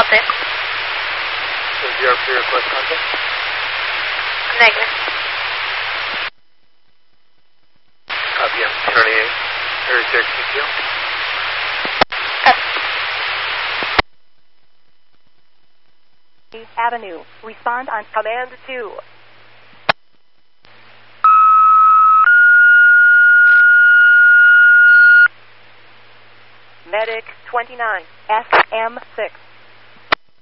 6. Is your request contact? Negative. Copy, I'm turning Area 6 CTO. Avenue. Respond on Command 2. Medic 29, SM6.